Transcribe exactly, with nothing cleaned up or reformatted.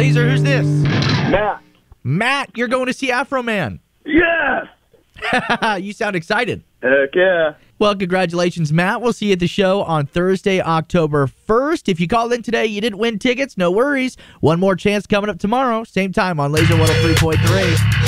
Laser, who's this? Matt. Matt, you're going to see Afro Man. Yes! You sound excited. Heck yeah. Well, congratulations, Matt. We'll see you at the show on Thursday, October first. If you called in today, you didn't win tickets, no worries. One more chance coming up tomorrow, same time on Laser one oh three point three.